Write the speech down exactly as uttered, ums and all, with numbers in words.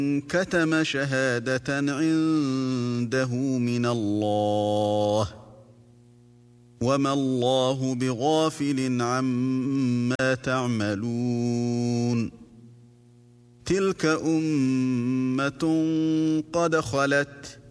كتم شهادة عنده من الله وما الله بغافل عما تعملون تلك أمة قد خلت